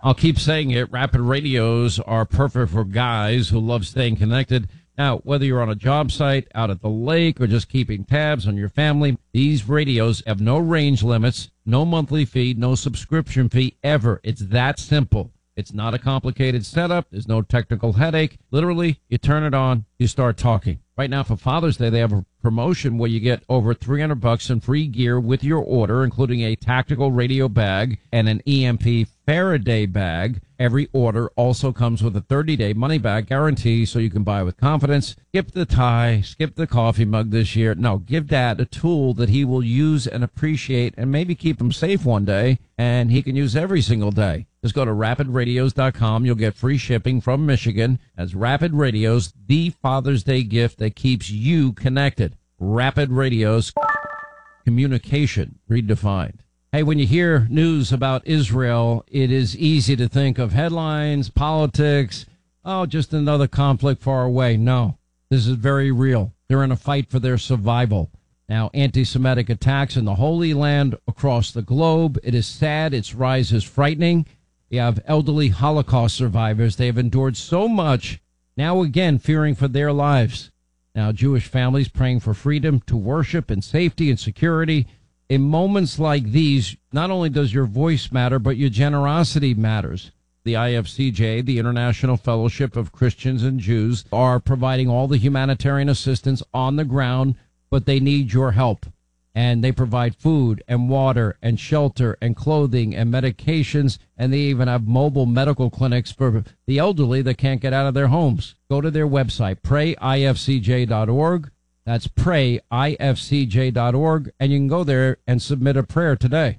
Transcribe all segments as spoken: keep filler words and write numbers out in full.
I'll keep saying it. Rapid radios are perfect for guys who love staying connected. Now, whether you're on a job site, out at the lake, or just keeping tabs on your family, these radios have no range limits, no monthly fee, no subscription fee ever. It's that simple. It's not a complicated setup. There's no technical headache. Literally, you turn it on, you start talking. Right now, for Father's Day, they have a promotion where you get over three hundred bucks in free gear with your order, including a tactical radio bag and an E M P Faraday bag. Every order also comes with a thirty-day money-back guarantee, so you can buy with confidence. Skip the tie, skip the coffee mug this year. No, give Dad a tool that he will use and appreciate and maybe keep him safe one day, and he can use every single day. Just go to rapid radios dot com. You'll get free shipping from Michigan. As Rapid Radios, the Father's Day gift that keeps you connected. Rapid Radios, communication redefined. Hey, when you hear news about Israel, it is easy to think of headlines, politics, oh, just another conflict far away. No, this is very real. They're in a fight for their survival. Now, anti-Semitic attacks in the Holy Land across the globe. It is sad. Its rise is frightening. You have elderly Holocaust survivors. They have endured so much, now again fearing for their lives. Now, Jewish families praying for freedom to worship in safety and security. In moments like these, not only does your voice matter, but your generosity matters. The I F C J, the International Fellowship of Christians and Jews, are providing all the humanitarian assistance on the ground, but they need your help. And they provide food and water and shelter and clothing and medications, and they even have mobile medical clinics for the elderly that can't get out of their homes. Go to their website, pray I F C J dot org. That's pray I F C J dot org, and you can go there and submit a prayer today.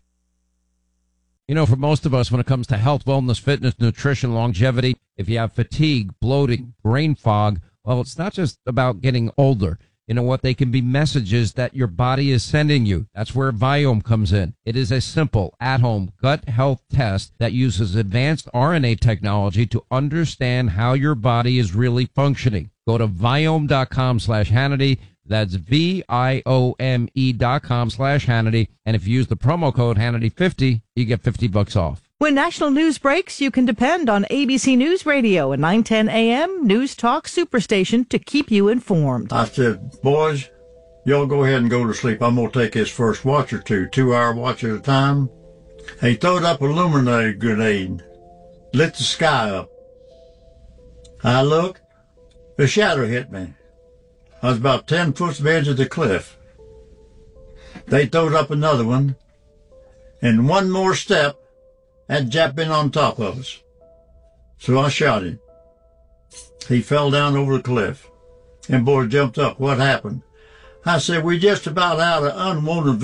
You know, for most of us, when it comes to health, wellness, fitness, nutrition, longevity, if you have fatigue, bloating, brain fog, well, it's not just about getting older. You know what? They can be messages that your body is sending you. That's where Viome comes in. It is a simple, at-home gut health test that uses advanced R N A technology to understand how your body is really functioning. Go to Viome dot com slash Hannity. That's V I O M E dot com slash Hannity. And if you use the promo code Hannity fifty, you get fifty bucks off. When national news breaks, you can depend on A B C News Radio and nine ten A M News Talk Superstation to keep you informed. I said, boys, y'all go ahead and go to sleep. I'm going to take his first watch or two, two-hour watch at a time. He throwed up a illuminated grenade, lit the sky up. I looked, a shadow hit me. I was about ten foot from the edge of the cliff. They throwed up another one, and one more step, that Jap been on top of us. So I shot him. He fell down over the cliff. And boys jumped up. What happened? I said, we just about out of unwanted